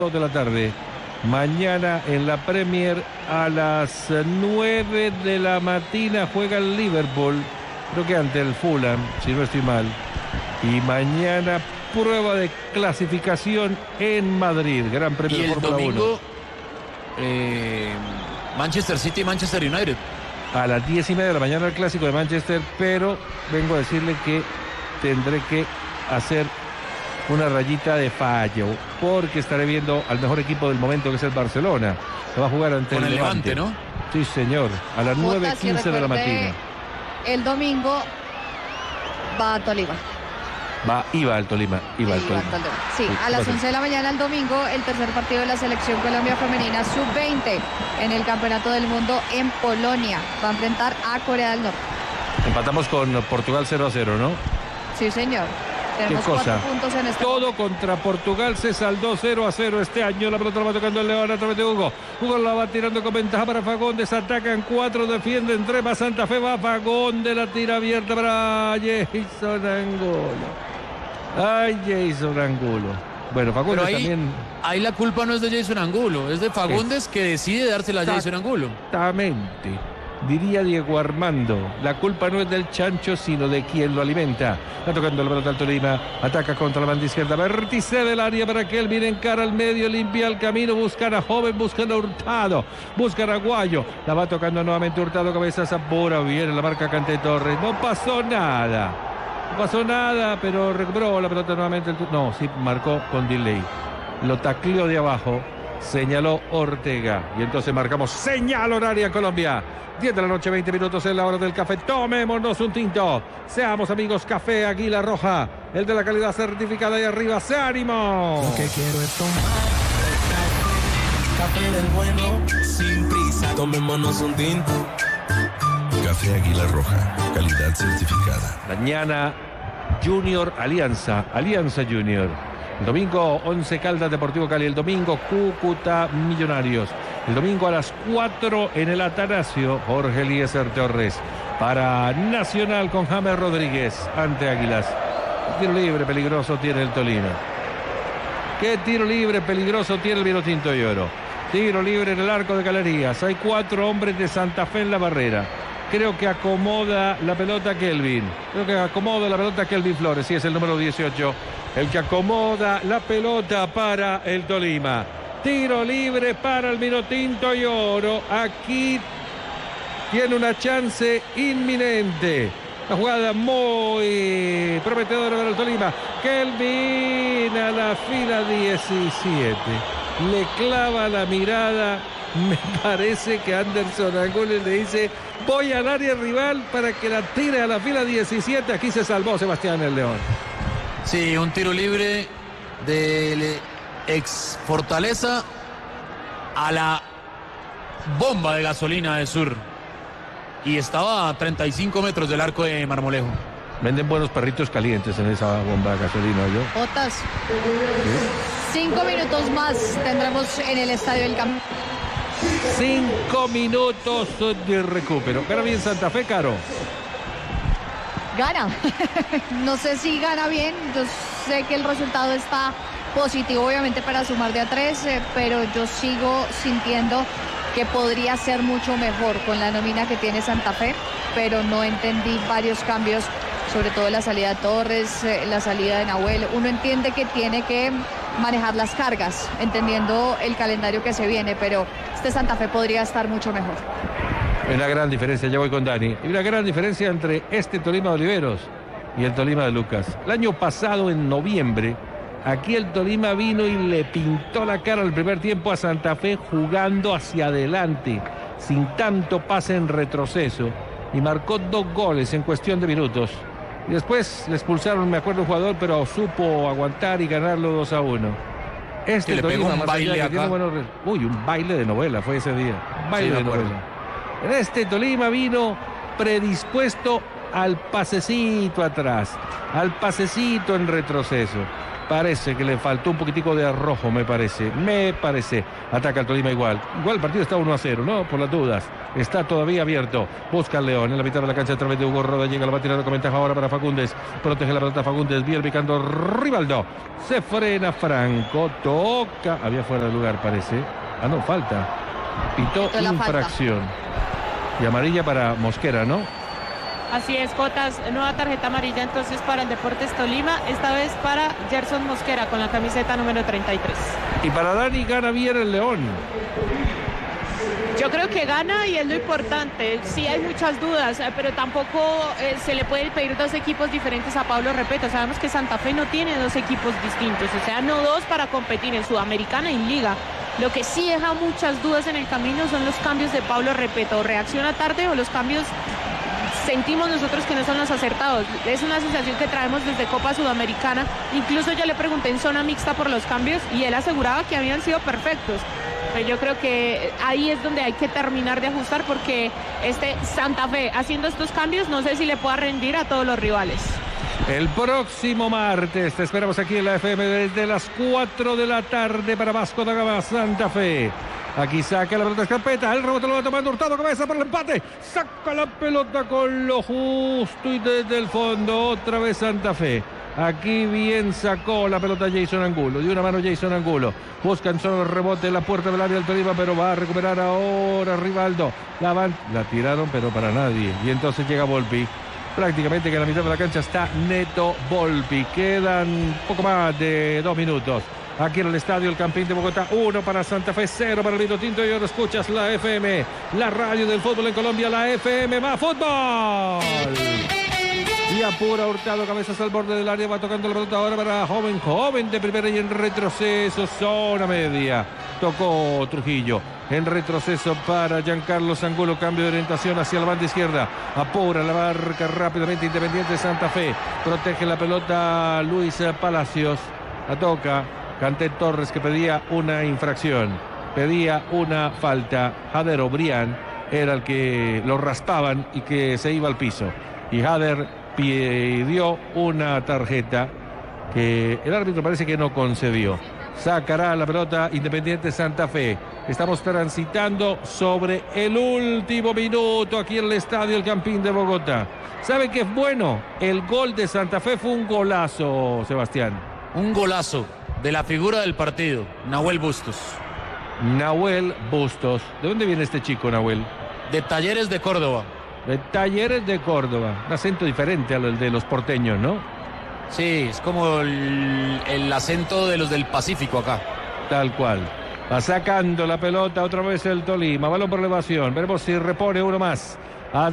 de la tarde. Mañana en la Premier a las 9 de la mañana juega el Liverpool, creo que ante el Fulham, si no estoy mal. Y mañana prueba de clasificación en Madrid, Gran Premio de Fórmula 1. Y el domingo, Manchester City y Manchester United. A las 10:30 de la mañana el clásico de Manchester, pero vengo a decirle que tendré que hacer una rayita de fallo, porque estaré viendo al mejor equipo del momento, que es el Barcelona. Se va a jugar ante Con el Levante, ¿no? Sí, señor, a las 9:15 de la mañana. El domingo va a Tolima. Iba al Tolima. Sí, a las 11 de la mañana el domingo, el tercer partido de la selección Colombia femenina sub-20 en el Campeonato del Mundo en Polonia. Va a enfrentar a Corea del Norte. Empatamos con Portugal 0-0, ¿no? Sí, señor. Tenemos 4 puntos en este Todo contra Portugal se saldó 0-0 este año. La pelota la va tocando el León a través de Hugo. Hugo la va tirando con ventaja para Fagundes. Atacan 4, defienden 3. Va Santa Fe, va Fagundes. La tira abierta para Jason Angulo. Ay, Jason Angulo. Bueno, Fagundes también. Ahí la culpa no es de Jason Angulo, es de Fagundes que decide dársela a Jason Angulo. Exactamente. Diría Diego Armando, la culpa no es del chancho, sino de quien lo alimenta. Está tocando la pelota al Tolima, ataca contra la banda izquierda, vértice del área para que él mire en cara al medio, limpia el camino, buscan a Joven, buscan a Hurtado, buscan a Guayo. La va tocando nuevamente Hurtado, cabeza apura, viene la marca Cante Torres. No pasó nada, pero recuperó la pelota nuevamente. No, sí marcó con delay. Lo tacleó de abajo, señaló Ortega. Y entonces marcamos señal horaria Colombia. 10 de la noche, 20 minutos en la hora del café. Tomémonos un tinto. Seamos amigos, Café Águila Roja, el de la calidad certificada. Y arriba, ¡se ánimo! Lo que quiero es tomar café del bueno, sin prisa. Tomémonos un tinto. Café Águila Roja, calidad certificada. Mañana, Junior Alianza Junior. El domingo, 11 Caldas Deportivo Cali. El domingo, Cúcuta Millonarios. El domingo a las 4 en el Atanasio, Jorge Eliezer Torres. Para Nacional con James Rodríguez ante Águilas. ¿Qué tiro libre peligroso tiene el Tolima? ¿Qué tiro libre peligroso tiene el Vinotinto y Oro? Tiro libre en el arco de Galerías. Hay 4 hombres de Santa Fe en la barrera. Creo que acomoda la pelota Kelvin. Flores. Sí, es el número 18. El que acomoda la pelota para el Tolima. Tiro libre para el Vinotinto y Oro. Aquí tiene una chance inminente. La jugada muy prometedora para el Tolima. Kelvin a la fila 17. Le clava la mirada. Me parece que Anderson Angulo le dice: voy al área rival para que la tire a la fila 17. Aquí se salvó Sebastián el León. Sí, un tiro libre del ex Fortaleza a la bomba de gasolina de Sur. Y estaba a 35 metros del arco de Marmolejo. Venden buenos perritos calientes en esa bomba de gasolina, ¿yo? Botas. 5 minutos más tendremos en el Estadio del Campo. 5 minutos de recupero. Gana bien Santa Fe, Caro. Gana. No sé si gana bien. Yo sé que el resultado está positivo, obviamente, para sumar de a 3, pero yo sigo sintiendo que podría ser mucho mejor con la nómina que tiene Santa Fe, pero no entendí varios cambios, sobre todo la salida de Torres, la salida de Nahuel. Uno entiende que tiene que manejar las cargas, entendiendo el calendario que se viene, pero este Santa Fe podría estar mucho mejor. Hay una gran diferencia, ya voy con Dani. Hay una gran diferencia entre este Tolima de Oliveros y el Tolima de Lucas. El año pasado, en noviembre, aquí el Tolima vino y le pintó la cara al primer tiempo a Santa Fe jugando hacia adelante, sin tanto pase en retroceso, y marcó 2 goles en cuestión de minutos. Y después le expulsaron, me acuerdo, un jugador, pero supo aguantar y ganarlo 2-1. Este le Tolima, pegó un baile acá. Un baile de novela fue ese día. Un baile de novela. En este Tolima vino predispuesto al pasecito atrás, al pasecito en retroceso. Parece que le faltó un poquitico de arrojo, me parece. Ataca el Tolima igual. Igual el partido está 1-0, ¿no? Por las dudas. Está todavía abierto. Busca el León en la mitad de la cancha a través de Hugo Roda. Llega, la va a tirar con ventaja ahora para Fagundes. Protege la pelota Fagundes. Bien picando Rivaldo. Se frena Franco. Toca. Había fuera de lugar, parece. No, falta. Pitó infracción. Y amarilla para Mosquera, ¿no? Así es, Cotas, nueva tarjeta amarilla entonces para el Deportes Tolima, esta vez para Gerson Mosquera con la camiseta número 33. Y para Dani gana bien el León. Yo creo que gana y es lo importante. Sí hay muchas dudas, pero tampoco se le puede pedir dos equipos diferentes a Pablo Repeto. Sabemos que Santa Fe no tiene dos equipos distintos, o sea, no dos para competir en Sudamericana y en Liga. Lo que sí deja muchas dudas en el camino son los cambios de Pablo Repeto. ¿Reacciona tarde o los cambios sentimos nosotros que no son los acertados? Es una sensación que traemos desde Copa Sudamericana. Incluso yo le pregunté en zona mixta por los cambios y él aseguraba que habían sido perfectos. Pero yo creo que ahí es donde hay que terminar de ajustar, porque Santa Fe haciendo estos cambios no sé si le pueda rendir a todos los rivales. El próximo martes te esperamos aquí en la FM desde las 4 de la tarde para Vasco da Gama Santa Fe. Aquí saca la pelota Scarpetta, el rebote lo va tomando Hurtado, cabeza para el empate, saca la pelota con lo justo y desde el fondo, otra vez Santa Fe. Aquí bien sacó la pelota Jason Angulo, de una mano Jason Angulo, buscan solo el rebote en la puerta del área del Tolima, pero va a recuperar ahora Rivaldo, la tiraron pero para nadie, y entonces llega Volpi. Prácticamente que en la mitad de la cancha está Neto Volpi, quedan poco más de 2 minutos. Aquí en el estadio El Campín de Bogotá, 1 para Santa Fe, 0 para el Vino Tinto. Y ahora escuchas la FM, la radio del fútbol en Colombia, la FM más fútbol. Y apura Hurtado, cabezas al borde del área, va tocando la pelota ahora para Joven de primera y en retroceso, zona media. Tocó Trujillo, en retroceso para Giancarlo Angulo, cambio de orientación hacia la banda izquierda. Apura la marca rápidamente Independiente Santa Fe. Protege la pelota Luis Palacios, la toca Canté Torres, que pedía una infracción, pedía una falta. Jader Obrián era el que lo raspaban y que se iba al piso. Y Jader pidió una tarjeta que el árbitro parece que no concedió. Sacará la pelota Independiente Santa Fe. Estamos transitando sobre el último minuto aquí en el estadio El Campín de Bogotá. ¿Sabe qué es bueno? El gol de Santa Fe fue un golazo, Sebastián. Un golazo de la figura del partido, Nahuel Bustos. Nahuel Bustos. ¿De dónde viene este chico, Nahuel? De Talleres de Córdoba. De Talleres de Córdoba. Un acento diferente al de los porteños, ¿no? Sí, es como el acento de los del Pacífico acá. Tal cual. Va sacando la pelota otra vez el Tolima. Balón por elevación. Veremos si repone uno más. A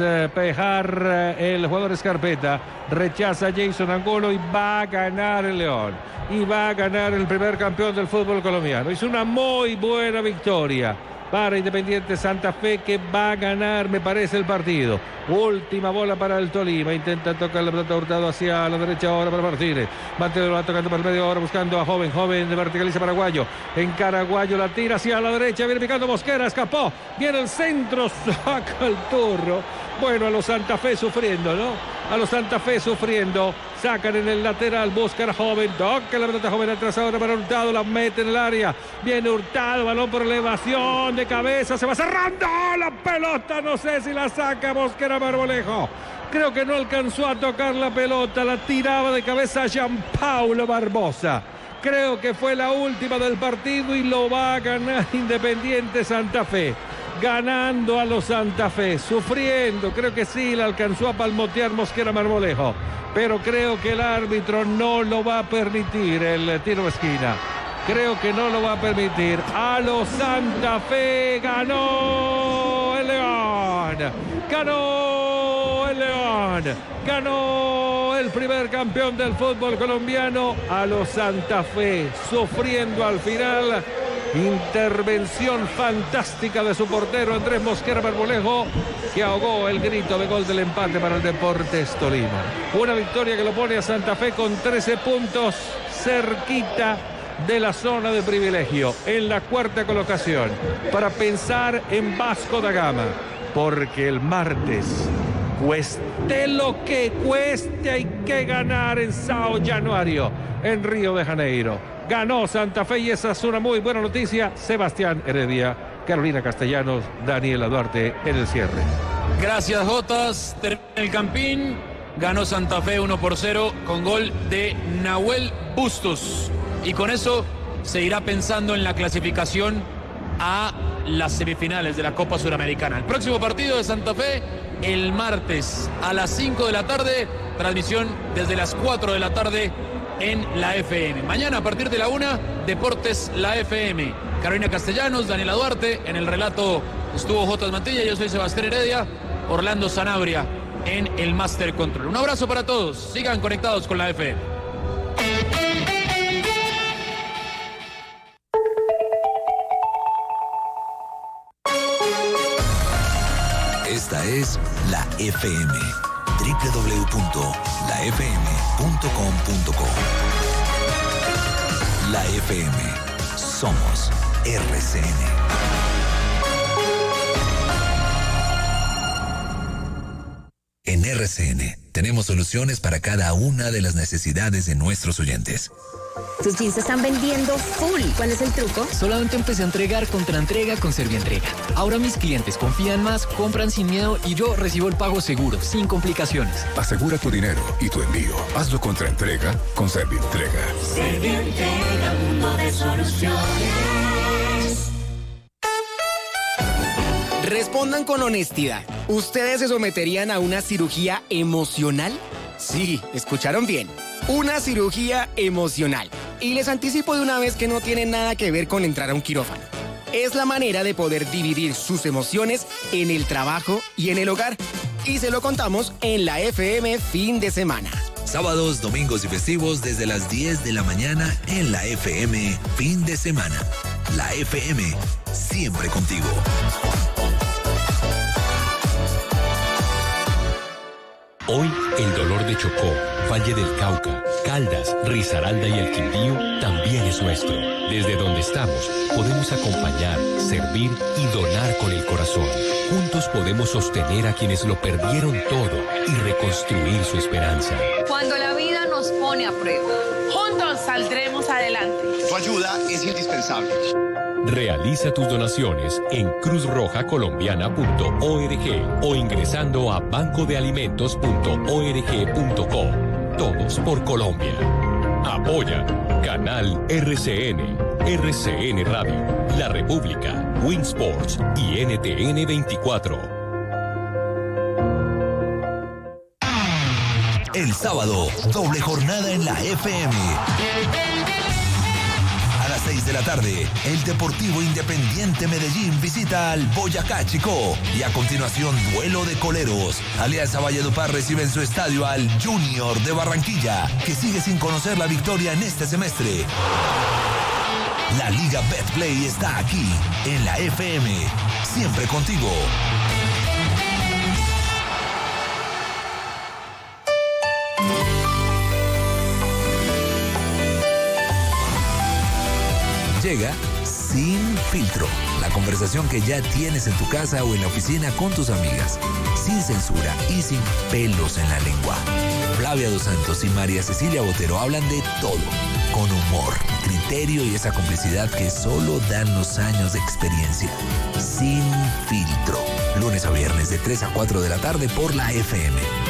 despejar el jugador Scarpetta. Rechaza Jason Angulo y va a ganar el León. Y va a ganar el primer campeón del fútbol colombiano. Es una muy buena victoria para Independiente Santa Fe, que va a ganar, me parece, el partido. Última bola para el Tolima. Intenta tocar la pelota Hurtado hacia la derecha ahora para Martínez. Martínez va tocando para el medio ahora buscando a Joven de verticaliza Paraguayo. En Caraguayo la tira hacia la derecha. Viene picando Mosquera, escapó. Viene el centro, saca el turro. Bueno, a los Santa Fe sufriendo, ¿no? A los Santa Fe sufriendo. Sacan en el lateral, buscan a Joven. Toca la pelota Joven atrás ahora para Hurtado. La mete en el área. Viene Hurtado, balón por elevación de cabeza. Se va cerrando la pelota. No sé si la saca Mosquera Marmolejo. Creo que no alcanzó a tocar la pelota. La tiraba de cabeza Gianpaulo Barbosa. Creo que fue la última del partido y lo va a ganar Independiente Santa Fe. Ganando a los Santa Fe, sufriendo, creo que sí, la alcanzó a palmotear Mosquera Marmolejo, pero creo que el árbitro no lo va a permitir, el tiro de esquina. Creo que no lo va a permitir. A los Santa Fe ganó el León. Ganó el León. Ganó el primer campeón del fútbol colombiano. A los Santa Fe, sufriendo al final. Intervención fantástica de su portero Andrés Mosquera Marmolejo, que ahogó el grito de gol del empate para el Deportes Tolima. Una victoria que lo pone a Santa Fe con 13 puntos, cerquita de la zona de privilegio, en la cuarta colocación, para pensar en Vasco da Gama, porque el martes Cueste lo que cueste, hay que ganar en Sao Januario, en Río de Janeiro. Ganó Santa Fe y esa es una muy buena noticia. Sebastián Heredia, Carolina Castellanos, Daniela Duarte en el cierre. Gracias, Jotas. Termina el Campín. Ganó Santa Fe 1-0 con gol de Nahuel Bustos. Y con eso se irá pensando en la clasificación a las semifinales de la Copa Suramericana. El próximo partido de Santa Fe el martes a las 5 de la tarde. Transmisión desde las 4 de la tarde en la FM. Mañana a partir de la 1, Deportes La FM. Carolina Castellanos, Daniela Duarte. En el relato estuvo Jotas Mantilla. Yo soy Sebastián Heredia. Orlando Sanabria en el Master Control. Un abrazo para todos. Sigan conectados con la FM. Esta es la FM. www.lafm.com.co. La FM. Somos RCN. En RCN tenemos soluciones para cada una de las necesidades de nuestros oyentes. Tus jeans se están vendiendo full. ¿Cuál es el truco? Solamente empecé a entregar contraentrega con Servientrega. Ahora mis clientes confían más, compran sin miedo y yo recibo el pago seguro, sin complicaciones. Asegura tu dinero y tu envío. Hazlo contraentrega con Servientrega. Servientrega, mundo de soluciones. Respondan con honestidad. ¿Ustedes se someterían a una cirugía emocional? Sí, escucharon bien. Una cirugía emocional. Y les anticipo de una vez que no tiene nada que ver con entrar a un quirófano. Es la manera de poder dividir sus emociones en el trabajo y en el hogar. Y se lo contamos en la FM Fin de Semana. Sábados, domingos y festivos desde las 10 de la mañana en la FM Fin de Semana. La FM, siempre contigo. Hoy, el dolor de Chocó, Valle del Cauca, Caldas, Risaralda y el Quindío también es nuestro. Desde donde estamos, podemos acompañar, servir y donar con el corazón. Juntos podemos sostener a quienes lo perdieron todo y reconstruir su esperanza. Cuando la vida nos pone a prueba, juntos saldremos adelante. Tu ayuda es indispensable. Realiza tus donaciones en cruzrojacolombiana.org o ingresando a bancodealimentos.org.co. Todos por Colombia. Apoya Canal RCN, RCN Radio, La República, Winsports y NTN 24. El sábado, doble jornada en la FM. A las 6 de la tarde, el Deportivo Independiente Medellín visita al Boyacá Chicó. Y a continuación, duelo de coleros. Alianza Valledupar recibe en su estadio al Junior de Barranquilla, que sigue sin conocer la victoria en este semestre. La Liga Betplay está aquí, en la FM. Siempre contigo. Llega Sin Filtro, la conversación que ya tienes en tu casa o en la oficina con tus amigas, sin censura y sin pelos en la lengua. Flavia Dos Santos y María Cecilia Botero hablan de todo, con humor, criterio y esa complicidad que solo dan los años de experiencia. Sin Filtro, lunes a viernes de 3 a 4 de la tarde por la FM.